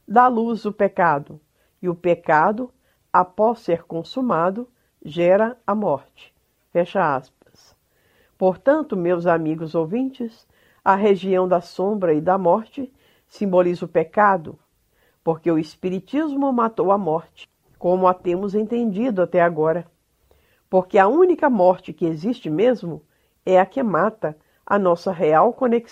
dá luz o pecado, e o pecado, após ser consumado, gera a morte. Fecha aspas. Portanto, meus amigos ouvintes, a região da sombra e da morte simboliza o pecado, porque o Espiritismo matou a morte, como a temos entendido até agora. Porque a única morte que existe mesmo é a que mata a nossa real conexão